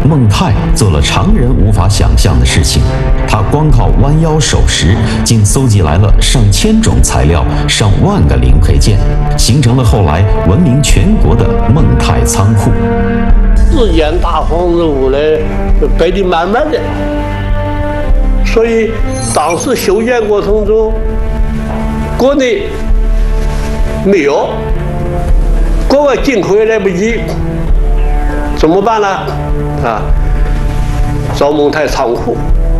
孟泰做了常人无法想象的事情，他光靠弯腰守时，竟搜集来了上千种材料、上万个零配件，形成了后来闻名全国的孟泰仓库。 4间大房子屋呢，摆得满满的，所以当时修建过程中，国内没有，国外进口也来不及，怎么办呢？找孟泰仓库，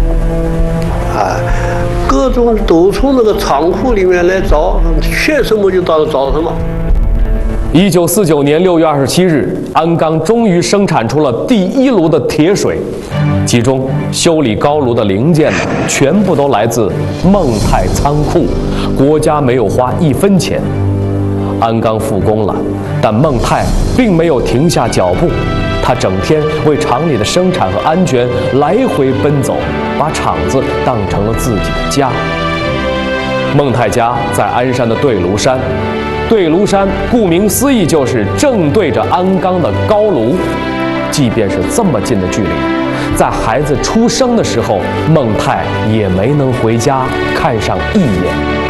各种都从那个仓库里面来找，缺什么就到那找什么。 1949年6月27日，鞍钢终于生产出了第1炉的铁水，其中修理高炉的零件呢，全部都来自孟泰仓库，国家没有花1分钱。鞍钢复工了，但孟泰并没有停下脚步，他整天为厂里的生产和安全来回奔走，把厂子当成了自己的家。孟泰家在鞍山的对炉山，对炉山顾名思义就是正对着鞍钢的高炉。即便是这么近的距离，在孩子出生的时候，孟泰也没能回家看上一眼。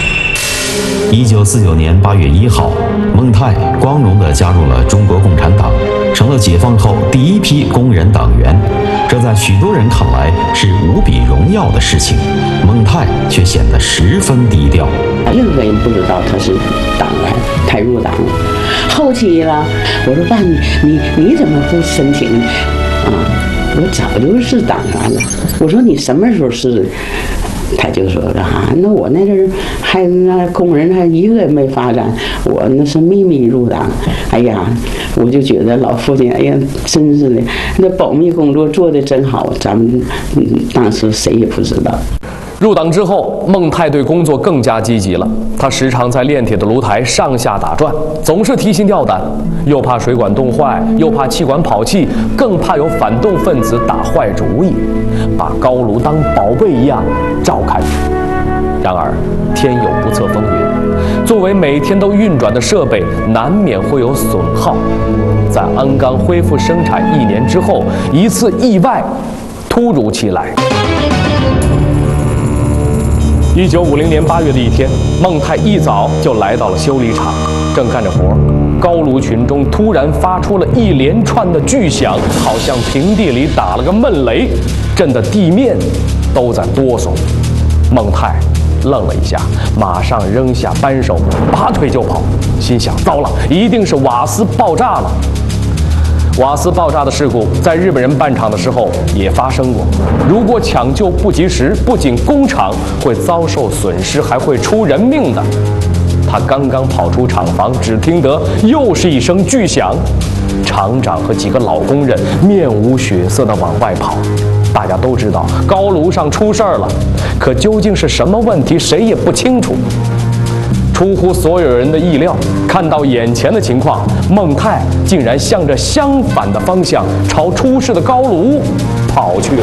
1949年8月1号，孟泰光荣地加入了中国共产党，成了解放后第一批工人党员。这在许多人看来是无比荣耀的事情，孟泰却显得十分低调。 任何人不知道他是党员，他入党了。后期了，我说爸，你怎么不申请我早就是党员了。我说你什么时候是？他就说那我那阵还那工人还一个也没发展，我那是秘密入党。哎呀，我就觉得老父亲，哎呀，真是的，那保密工作做得真好，咱们当时谁也不知道。 入党之后，孟泰对工作更加积极了。他时常在炼铁的炉台上下打转，总是提心吊胆，又怕水管冻坏，又怕气管跑气，更怕有反动分子打坏主意，把高炉当宝贝一样照看着。然而，天有不测风云，作为每天都运转的设备，难免会有损耗。在鞍钢恢复生产1年之后，一次意外突如其来。1950年8月的一天，孟泰一早就来到了修理厂，正干着活，高炉群中突然发出了一连串的巨响，好像平地里打了个闷雷，震得地面都在哆嗦。孟泰愣了一下，马上扔下扳手，拔腿就跑，心想：糟了，一定是瓦斯爆炸了。瓦斯爆炸的事故在日本人办厂的时候也发生过，如果抢救不及时，不仅工厂会遭受损失，还会出人命的。他刚刚跑出厂房，只听得又是一声巨响，厂长和几个老工人面无血色地往外跑。大家都知道高炉上出事儿了，可究竟是什么问题，谁也不清楚。出乎所有人的意料，看到眼前的情况，孟泰竟然向着相反的方向朝出事的高炉跑去了。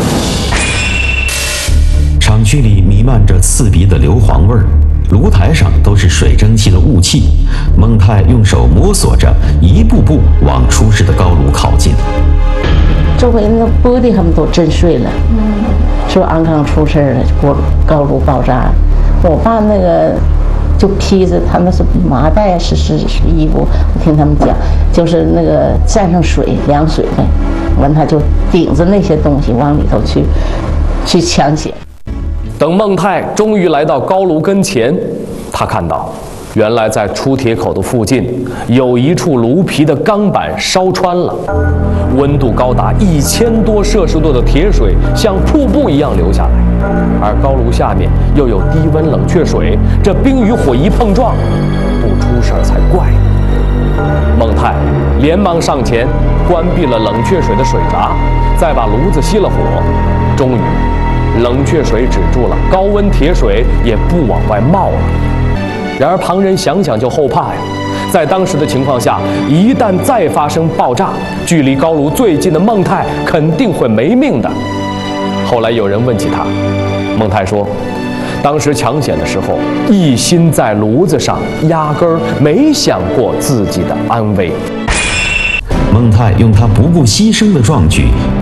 厂区里弥漫着刺鼻的硫磺味儿，炉台上都是水蒸气的雾气。孟泰用手摸索着，一步步往出事的高炉靠近。 周围那玻璃他们都震碎了，说鞍钢出事了，高炉爆炸。我爸那个就披着他们是麻袋是衣服，我听他们讲，就是那个蘸上水凉水呗，完他就顶着那些东西往里头去抢险。 等孟泰终于来到高炉跟前，他看到原来在出铁口的附近有一处炉皮的钢板烧穿了，温度高达1000多摄氏度的铁水像瀑布一样流下来，而高炉下面又有低温冷却水，这冰与火一碰撞，不出事儿才怪。孟泰连忙上前关闭了冷却水的水闸，再把炉子熄了火，终于冷却水止住了，高温铁水也不往外冒了。然而旁人想想就后怕呀，在当时的情况下，一旦再发生爆炸，距离高炉最近的孟泰肯定会没命的。后来有人问起他，孟泰说，当时抢险的时候一心在炉子上，压根儿没想过自己的安危。 孟泰用他不顾牺牲的壮举